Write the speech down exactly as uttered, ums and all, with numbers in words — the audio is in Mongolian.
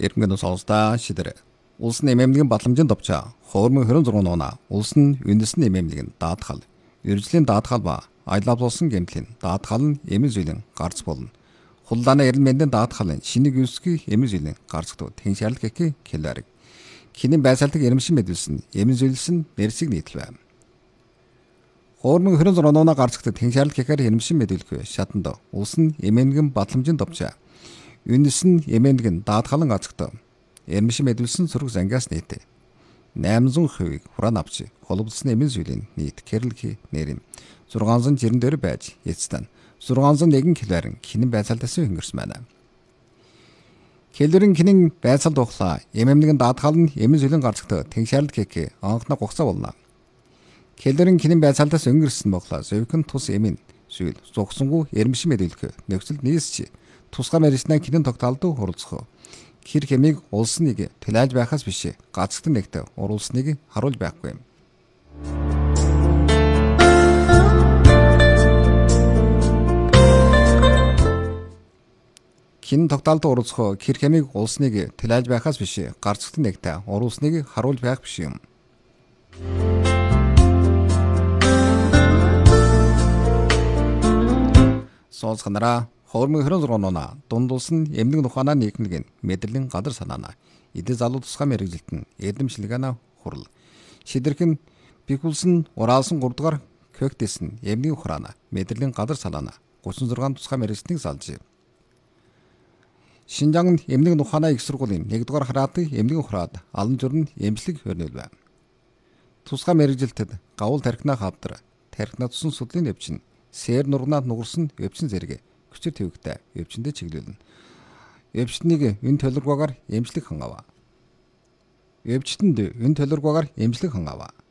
Иргэн сонсдаа шидэр. Улс нь эмэмнэгэн батламжийн товчоо хуурмын хорин зургуун нуна. Улс нь үндэсний эмэмнэгэн даатгал. Үржлийн даатгал ба аялалбуулсан гэмтлийн даатгал нь эмэн зүйлэн гарц болно. Хуллааны эрен мэндийн даатгал нь шинийг юусгийн эмэн зүйлэн гарцдаг. Тэн шаарл гэхи хэлэрэг. Хинэн байсаалтыг эрэмшин мэдүүлсэн эмэн зүйлсэн нэрсийг нийтэл байм. Хуурмын хорин зургуун нуна гарцдаг тэн шаарл гэхээр эрэмшин мэдүүлэхгүй шатанд улс нь эмэмнэгэн батламжийн товчоо Үндэс нь эмээнэг нь даатгалан гацгтав. Эрмшин мэдүүлсэн сөрөг зангиас нийтээ найман зуун хувийг хураан авч холбогдсон эмэн зүйлийн нийт кэрлхи нэр юм. зургаан зуун жирэн дээр байж эцтэн зургаан зуун нэгэн килоарын хинэн байцаалтаас хөнгөрсөн байна. Кэлэрийн хинэн байцаалт ухлаа эмээнэг нь даатгал нь эмэн зүйлийн гарцгтав. Тэгшаалд гэхэ анхна гугцаа болно. Кэлэрийн хинэн байцаалтаас хөнгөрсөн боглоо зөвхөн тус эмэн зүйл зугсангүй эрмшин мэдүүлэх нөхцөлд нийсч тусгай мэрэгчнээ хинэн тогтоолд хуралцах. Хэр хэмиг улс нэг тэлэлж байхаас биш гацхтан нэгт уруулсныг харуулж байхгүй юм. Хинэн тогтоолд уралцах хэр хэмиг улс нэг тэлэлж байхаас биш гацхтан нэгт уруулсныг харуулж байх биш юм. Сонсгонараа Хуурмын хорин зургуун нуна дундулс нь эмнэг нуханаа нийгмэг мэдрэлийн гадар санаана. Эдэ залуу тусгай мэрэгжилт нь эдэмшлэгэнэ хурал. Шидэрхэн бихүүлсэн ураалсан гурав дахь квектес нь эмнэг ухраана. Мэдрэлийн гадар салаана. гучин зургаан тусгай мэрэгжлийг салж. Шинжаан эмнэг нуханаа их сургуулийн нэгдүгээр хараатын эмнэг ухраад алан журн эмчлэг хөрнөл байна. Тусгай мэрэгжилтэд гавул тархинаа хавдар. Тархинаа тусан судлын өвчин. Сээр нурганаад нугарсан өвчин зэрэг хүчээр төвөгтэй өвчнөд чиглүүлнэ. Өвчтнийг өн толиргоогаар эмчлэх хангава. Өвчтөнд өн толиргоогаар эмчлэх хангава.